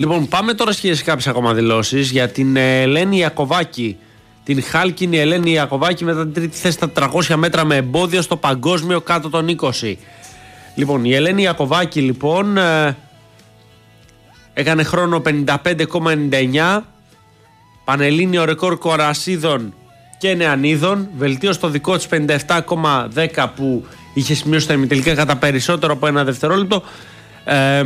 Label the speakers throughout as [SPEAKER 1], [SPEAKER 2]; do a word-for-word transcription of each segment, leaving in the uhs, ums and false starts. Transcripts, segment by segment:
[SPEAKER 1] Λοιπόν, πάμε τώρα σε κάποιες ακόμα δηλώσεις για την Ελένη Ιακωβάκη. Την χάλκινη Ελένη Ιακωβάκη μετά την τρίτη θέση στα τριακόσια μέτρα με εμπόδιο στο παγκόσμιο κάτω των είκοσι. Λοιπόν, η Ελένη Ιακωβάκη λοιπόν ε, έκανε χρόνο πενήντα πέντε κόμμα ενενήντα εννιά, πανελλήνιο ρεκόρ κορασίδων και νεανίδων, βελτίωσε το δικό της πενήντα επτά κόμμα δέκα που είχε σημειώσει στα ημιτελικά κατά περισσότερο από ένα δευτερόλεπτο. Ε,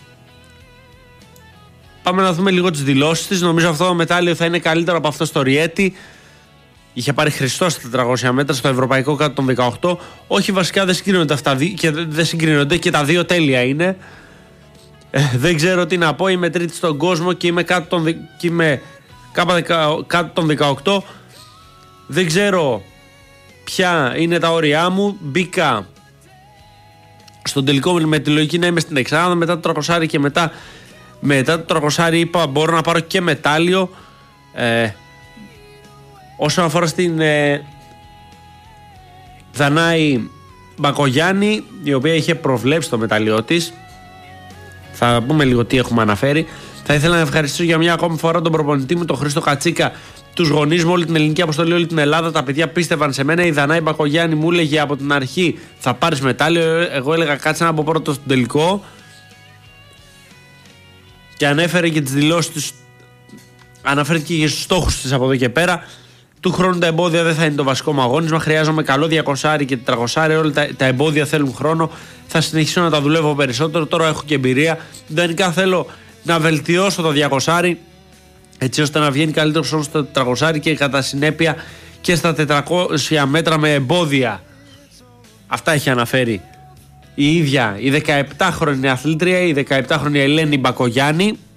[SPEAKER 1] Πάμε να δούμε λίγο τις δηλώσεις της. Νομίζω αυτό το μετάλλιο θα είναι καλύτερο από αυτό στο Ριέτη. Είχε πάρει χρηστό στα τετρακόσια μέτρα, στο ευρωπαϊκό κάτω των δεκαοκτώ. Όχι, βασικά δεν συγκρίνονται αυτά και δεν συγκρίνονται και τα δύο τέλεια είναι. Ε, δεν ξέρω τι να πω. Είμαι τρίτη στον κόσμο και είμαι κάτω των, και είμαι κάτω των δεκαοκτώ. Δεν ξέρω ποια είναι τα όρια μου. Μπήκα στον τελικό με τη λογική να είμαι στην εξάδα, μετά το τριακόσια και μετά. Μετά το τριακόσια είπα μπορώ να πάρω και μετάλλιο. Ε, όσον αφορά στην ε, Δανάη Μπακογιάννη, η οποία είχε προβλέψει το μετάλλιό της, θα πούμε λίγο τι έχουμε αναφέρει. Θα ήθελα να ευχαριστήσω για μια ακόμη φορά τον προπονητή μου, τον Χρήστο Κατσίκα, τους γονείς μου, όλη την ελληνική αποστολή, όλη την Ελλάδα. Τα παιδιά πίστευαν σε μένα. Η Δανάη Μπακογιάννη μου έλεγε από την αρχή θα πάρεις μετάλλιο. Εγώ έλεγα κάτσε να μπω πρώτο στον τελικό. Και ανέφερε και τις δηλώσεις της, αναφέρει και στους στόχους της από εδώ και πέρα. Του χρόνου τα εμπόδια δεν θα είναι το βασικό μου αγώνισμα. Χρειάζομαι καλό διακόσια και τετρακόσια. Όλα τα, τα εμπόδια θέλουν χρόνο. Θα συνεχίσω να τα δουλεύω περισσότερο. Τώρα έχω και εμπειρία. Ιδανικά θέλω να βελτιώσω το διακόσια έτσι ώστε να βγαίνει καλύτερο χρόνο στο τετρακόσια και κατά συνέπεια και στα τετρακόσια μέτρα με εμπόδια. Αυτά έχει αναφέρει η ίδια η δεκαεπτάχρονη αθλήτρια, η δεκαεπτάχρονη Ελένη Μπακογιάννη.